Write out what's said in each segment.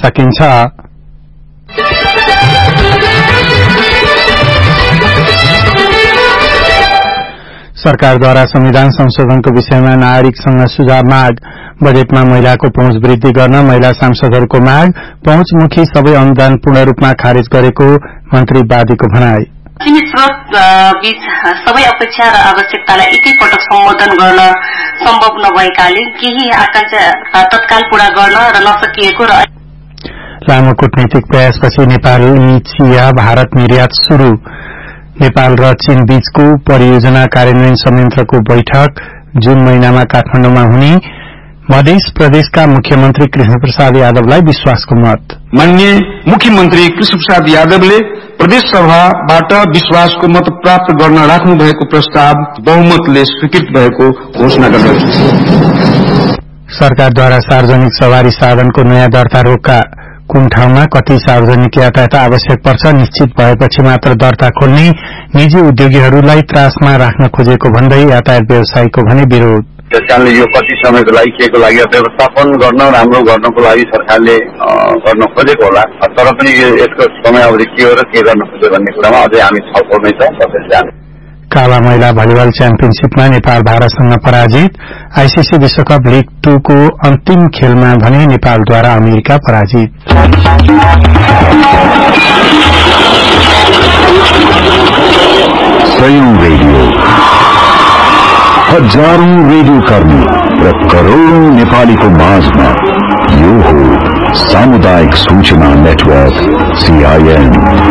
सकिन्छ। सरकारद्वारा संविधान संशोधनको विषयमा नागरिकसँग सुझाव माग, बजेटमा महिलाको पहुँच वृद्धि गर्न महिला सांसदहरूको माग, पहुँचमुखी सबै अनुदान पूर्ण रूपमा खारेज गरेको मन्त्री वादीको भनाई। सीमित स्रोत बीच सबै अपेक्षा र आवश्यकतालाई एकैपटक सम्बोधन गर्न सम्भव नभएकाले केही आकांक्षा तत्काल पूरा गर्न र नसकिएको र लामो कूटनीतिक प्रयासपछि नेपाली चिया भारत निर्यात शुरू। नेपाल र चीन बीचको परियोजना कार्यान्वयन संयन्त्रको बैठक जून महिनामा काठमाडौँमा हुने। मध्य प्रदेशका मुख्यमन्त्री कृष्ण प्रसाद यादवलाई विश्वासको मत। माननीय मुख्यमन्त्री कृष्ण प्रसाद यादवले प्रदेश सभाबाट विश्वासको मत प्राप्त गर्न राख्नु भएको प्रस्ताव बहुमतले स्वीकृत भएको घोषणा गर्दछु। सरकारद्वारा सार्वजनिक सवारी साधनको नयाँ दर्ता रोक्का। कुन ठाउँमा कति सार्वजनिक यातायात आवश्यक पर्छ निश्चित भएपछि मात्र दर्ता खोल्ने। निजी उद्योगीहरूलाई त्रासमा राख्न खोजेको भन्दै यातायात व्यवसायीको भने विरोध। त्यसकारणले यो कति समयको लागि केको लागि व्यवस्थापन गर्न राम्रो गर्नको लागि सरकारले गर्न खोजेको होला, तर पनि यसको समयावधि के हो र के गर्न खोज्यो भन्ने कुरामा अझै हामी छलफलमै छौं। काला महिला भलिबल च्याम्पियनशीपमा नेपाल भारतसँग पराजित। आईसीसी विश्वकप लीग 2 को अन्तिम खेलमा भने नेपालद्वारा अमेरिका पराजित। सयौं रेडियो, हजारौं रेडियो कर्मी र करोड़ौं नेपालीको माझमा यो हो सामुदायिक सूचना नेटवर्क CIN।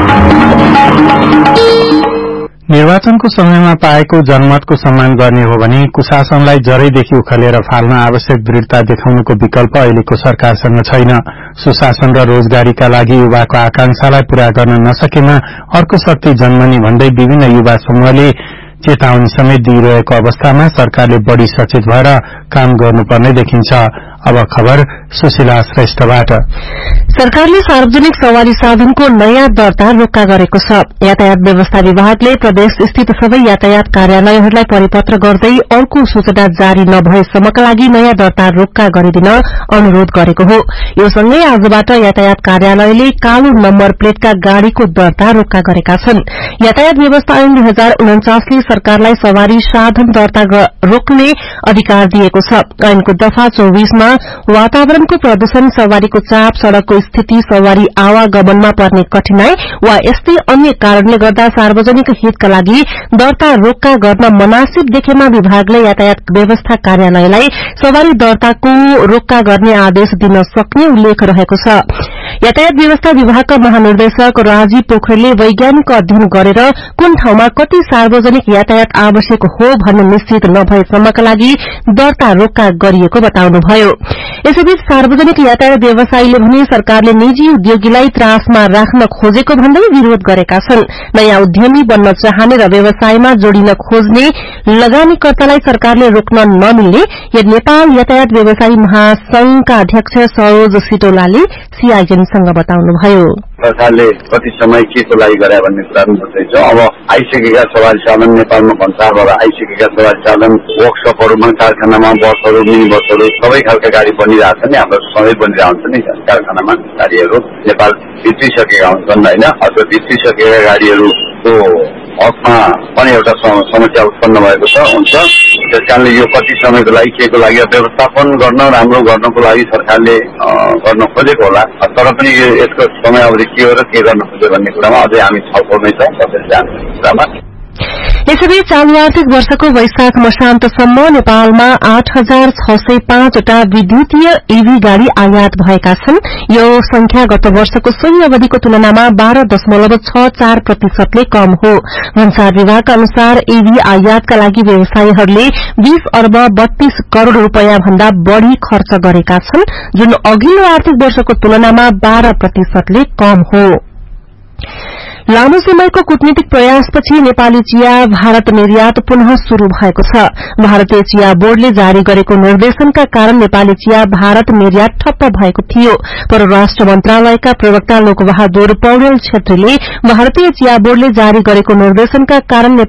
निर्वाचनको समयमा पाएको जनमतको सम्मान गर्ने हो भने कुशासनलाई जरैदेखि उखेलेर फाल्न आवश्यक दृढता देखाउनुको विकल्प अहिलेको सरकारसँग छैन। सुशासन र रोजगारीका लागि युवाको आकांक्षालाई पूरा गर्न नसकेमा अर्को शक्ति जन्मने भन्दै विभिन्न युवा समूहले चेतावनी समेत दिइरहेको अवस्थामा सरकारले बढ़ी सचेत भएर काम गर्नुपर्ने देखिन्छ। अब खबर सुशीला श्रेष्ठबाट। सरकारले सार्वजनिक सवारी साधनको नयाँ दर्ता रोक्का गरेको छ। यातायात व्यवस्था विभागले प्रदेश स्थित सबै यातायात कार्यालयहरूलाई परिपत्र गर्दै अर्को सूचना जारी नभएसम्मका लागि नयाँ दर्ता रोक्का गरिदिन अनुरोध गरेको हो। यो सँगै आजबाट यातायात कार्यालयले कालो नम्बर प्लेटका गाड़ीको दर्ता रोक्का गरेका छन्। यातायात व्यवस्था ऐन 2049ले सरकारलाई सवारी साधन दर्ता रोक्ने अधिकार दिएको छ। ऐनको दफा 24 मा वातावरणको प्रदूषण, सवारीको चाप, सड़कको स्थिति, सवारी आवागमनमा पर्ने कठिनाई वा यस्तै अन्य कारणले गर्दा सार्वजनिक हितका लागि दर्ता रोक्का गर्न मनासिब देखेमा विभागले यातायात व्यवस्था कार्यालयलाई सवारी दर्ताको रोक्का गर्ने आदेश दिन सक्ने उल्लेख रहेको छ। यातायात व्यवस्था विभागका महानिर्देशक राजीव पोखरेलले वैज्ञानिक अध्ययन गरेर कुन ठाउँमा कति सार्वजनिक यातायात आवश्यक हो भन्ने निश्चित नभएसम्मका लागि दर्ता रोक्का गरिएको बताउनुभयो। यसैबीच सार्वजनिक यातायात व्यवसायीले भने सरकारले निजी उद्योगीलाई त्रासमा राख्न खोजेको भन्दै विरोध गरेका छन्। नयाँ उद्यमी बन्न चाहने र व्यवसायमा जोडिन खोज्ने लगानीकर्तालाई सरकारले रोक्न नमिल्ने नेपाल यातायात व्यवसायी महासंघका अध्यक्ष सरोज सिटोलाले CIN-सँग बताउनुभयो। सरकारले कति समय के को लागि गरे भन्ने कुरा बताइन्छ। अब आइसकेका सवारी साधन नेपालमा भन्सारबाट आइसकेका सवारी साधन वर्कशपहरूमा, कारखानामा, बसहरू, मिनी बसहरू सबै खालका गाड़ी बनिरहेको छ नि। हाम्रो सधैँ बनिरहेको हुन्छ नि कारखानामा गाड़ीहरू नेपाल भित्रिसकेका हुन्छन् होइन। अथवा भित्रिसकेका गाड़ीहरूको हकमा पनि एउटा समस्या उत्पन्न भएको हुन्छ। त्यसकारणले यो कति समयको लागि के को लागि व्यवस्थापन गर्न राम्रो गर्नको लागि सरकारले गर्न खोजेको होला, तर पनि यसको समयावधि के हो र के गर्न खोज्यो भन्ने कुरामा अझै हामी छलफलमै छौं। यसैबीच चालू आर्थिक वर्षको वैशाख मसान्तसम्म नेपालमा 8605 वटा विद्युतीय EV गाड़ी आयात भएका छन्। यो संख्या गत वर्षको सोही अवधिको तुलनामा 12.64% कम हो। भन्सार विभागका अनुसार EV आयातका लागि व्यवसायीहरूले 20 अर्ब 32 करोड़ रूपियाँ भन्दा बढ़ी खर्च गरेका छन्, जुन अघिल्लो आर्थिक वर्षको तुलनामा 12% कम हो। लामो समयको कूटनीतिक प्रयासपछि नेपाली चिया भारत निर्यात पुनः शुरू भएको छ। भारतीय चिया बोर्डले जारी गरेको निर्देशनका कारण नेपाली चिया भारत निर्यात ठप्प भएको थियो। परराष्ट्र मन्त्रालयका प्रवक्ता लोकबहादुर पौडेल छेत्रीले भारतीय चिया बोर्डले जारी गरेको निर्देशनका कारण